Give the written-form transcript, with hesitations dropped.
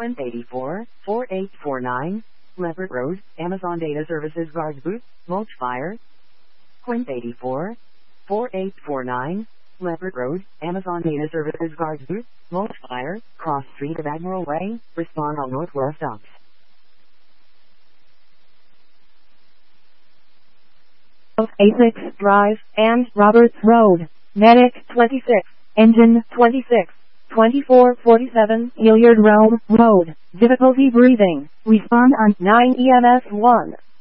Quint 84, 4849, Leopard Road, Amazon Data Services Guards Booth, Mulch Fire. Quint 84, 4849, Leopard Road, Amazon Data Services Guards Booth, Mulch Fire, Cross Street of Admiral Way, respond all northwest stops. A6 Drive, and Roberts Road, Medic 26, Engine 26, 2447, Hilliard Realm Road, difficulty breathing, respond on 9 EMS 1.